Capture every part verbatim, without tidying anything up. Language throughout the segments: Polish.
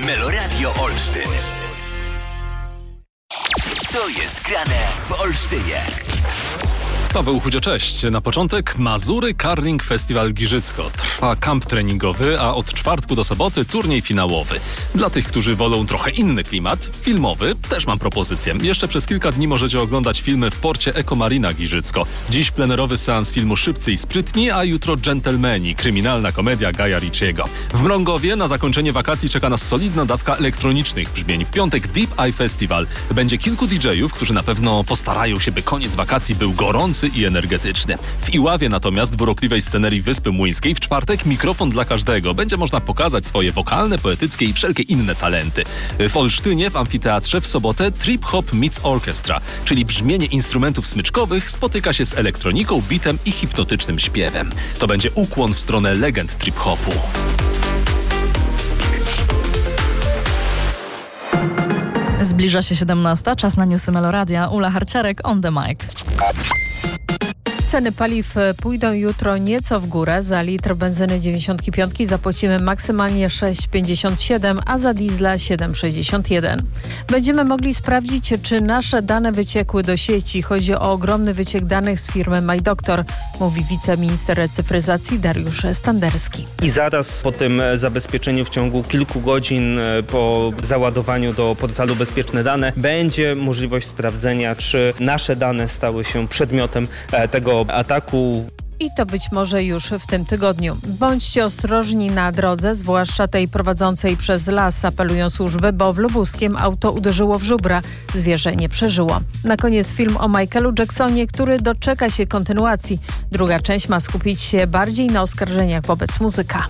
Meloradio Olsztyn. Co jest grane w Olsztynie? Paweł Chudzio, cześć. Na początek Mazury Karling Festival Giżycko. Trwa kamp treningowy, a od czwartku do soboty turniej finałowy. Dla tych, którzy wolą trochę inny klimat, filmowy, też mam propozycję. Jeszcze przez kilka dni możecie oglądać filmy w porcie Ekomarina Giżycko. Dziś plenerowy seans filmu Szybcy i Sprytni, a jutro Dżentelmeni, kryminalna komedia Gaja Ritchiego. W Mrągowie na zakończenie wakacji czeka nas solidna dawka elektronicznych brzmień. W piątek Deep Eye Festival. Będzie kilku didżejów, którzy na pewno postarają się, by koniec wakacji był gorący i energetyczny. W Iławie natomiast, w urokliwej scenerii Wyspy Młyńskiej, w czwartek mikrofon dla każdego. Będzie można pokazać swoje wokalne, poetyckie i wszelkie inne talenty. W Olsztynie w amfiteatrze w sobotę Trip Hop Meets Orchestra, czyli brzmienie instrumentów smyczkowych spotyka się z elektroniką, bitem i hipnotycznym śpiewem. To będzie ukłon w stronę legend trip hopu. Zbliża się siedemnasta, czas na newsy Meloradia. Ula Harciarek on the mic. Ceny paliw pójdą jutro nieco w górę. Za litr benzyny dziewięćdziesiąt pięć zapłacimy maksymalnie sześć pięćdziesiąt siedem, a za diesla siedem sześćdziesiąt jeden. Będziemy mogli sprawdzić, czy nasze dane wyciekły do sieci. Chodzi o ogromny wyciek danych z firmy MyDoctor, mówi wiceminister cyfryzacji Dariusz Standerski. I zaraz po tym zabezpieczeniu w ciągu kilku godzin po załadowaniu do portalu Bezpieczne Dane będzie możliwość sprawdzenia, czy nasze dane stały się przedmiotem tego ataku. I to być może już w tym tygodniu. Bądźcie ostrożni na drodze, zwłaszcza tej prowadzącej przez las, apelują służby, bo w Lubuskiem auto uderzyło w żubra. Zwierzę nie przeżyło. Na koniec film o Michaelu Jacksonie, który doczeka się kontynuacji. Druga część ma skupić się bardziej na oskarżeniach wobec muzyka.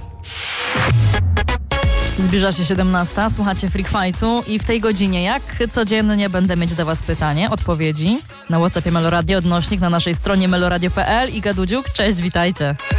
Zbliża się siedemnasta, słuchacie Freak Fightu i w tej godzinie, jak codziennie, będę mieć do Was pytanie, odpowiedzi na WhatsAppie Meloradio, odnośnik na naszej stronie meloradio kropka p l. Iga Dudziuk, cześć, witajcie.